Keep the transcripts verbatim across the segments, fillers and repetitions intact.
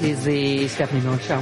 is the Stephanie Miller Show.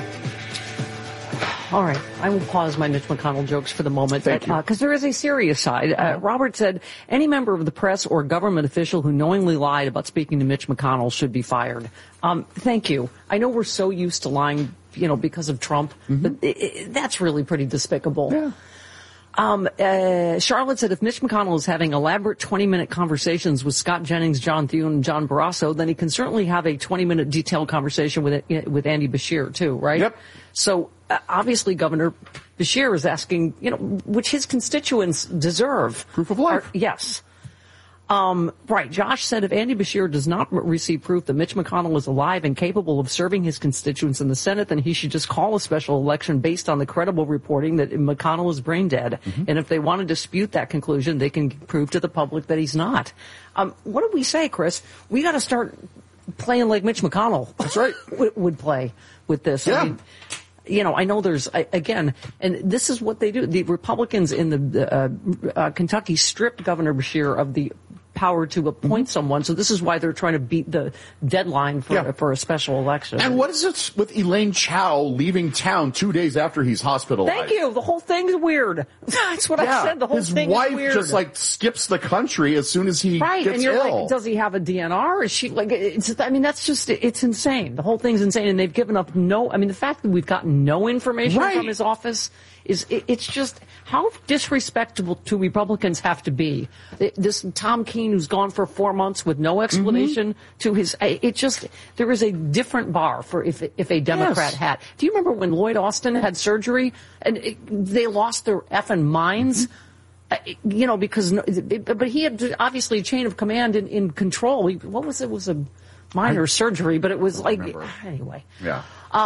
All right, I will pause my Mitch McConnell jokes for the moment, because uh, there is a serious side. Uh, Robert said, any member of the press or government official who knowingly lied about speaking to Mitch McConnell should be fired. Um, thank you. I know we're so used to lying, you know, because of Trump, mm-hmm. but it, it, that's really pretty despicable. Yeah. Um, uh, Charlotte said if Mitch McConnell is having elaborate twenty-minute conversations with Scott Jennings, John Thune, and John Barrasso, then he can certainly have a twenty-minute detailed conversation with with Andy Beshear, too, right? Yep. So, uh, obviously, Governor Beshear is asking, you know, which his constituents deserve. Proof of life. Are, yes. Um, right. Josh said if Andy Beshear does not receive proof that Mitch McConnell is alive and capable of serving his constituents in the Senate, then he should just call a special election based on the credible reporting that McConnell is brain dead. Mm-hmm. And if they want to dispute that conclusion, they can prove to the public that he's not. Um, what did we say, Chris? We got to start playing like Mitch McConnell. That's right. would, would play with this. Yeah. I mean, you know, I know there's, again, and this is what they do. The Republicans in the uh, uh, Kentucky stripped Governor Beshear of the power to appoint mm-hmm. someone, so this is why they're trying to beat the deadline for yeah. for a special election. And what is it with Elaine Chao leaving town two days after he's hospitalized? Thank you. The whole thing's weird. That's what yeah. I said. The whole His thing wife is weird. Just like skips the country as soon as he right. gets and you're ill. Like, does he have a D N R? Is she like? It's. I mean, that's just. It's insane. The whole thing's insane, and they've given up no. I mean, the fact that we've gotten no information right. from his office is. It, it's just how disrespectful to Republicans have to be. It, this Tom Keene, who's gone for four months with no explanation mm-hmm. to his. It just there is a different bar for if if a Democrat yes. had. Do you remember when Lloyd Austin had surgery and it, they lost their effing minds? Mm-hmm. You know, because, but he had obviously a chain of command in, in control. He, what was it? It was a minor I, surgery, but it was like, remember. Anyway. Yeah.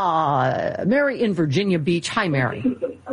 Uh, Mary in Virginia Beach. Hi, Mary.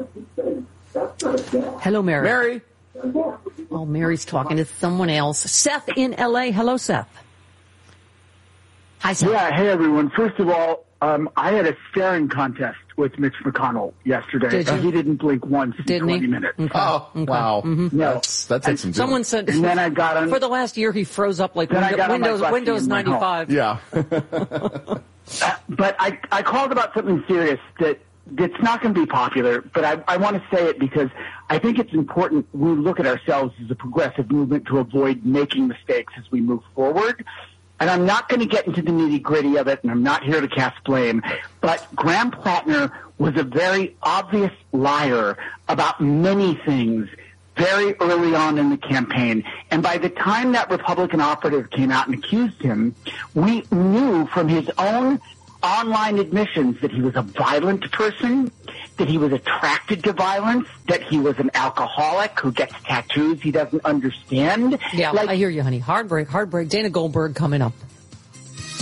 Hello, Mary. Mary. Oh, Mary's talking to someone else. Seth in L A. Hello, Seth. Hi, Seth. Yeah, hey, everyone. First of all, um, I had a staring contest with Mitch McConnell yesterday. Did you? He didn't blink once in Didn't twenty he? minutes. Okay. Oh, okay. wow. Mm-hmm. No. That's, that takes some doing. Someone said And then I got on, for the last year he froze up like window, Windows Windows ninety-five. Yeah. uh, but I, I called about something serious that that's not going to be popular, but I, I want to say it because I think it's important we look at ourselves as a progressive movement to avoid making mistakes as we move forward. And I'm not going to get into the nitty-gritty of it, and I'm not here to cast blame, but Graham Plattner was a very obvious liar about many things very early on in the campaign. And by the time that Republican operative came out and accused him, we knew from his own online admissions that he was a violent person, that he was attracted to violence, that he was an alcoholic who gets tattoos he doesn't understand. Yeah, like, I hear you, honey. Hard break, hard break. Dana Goldberg coming up.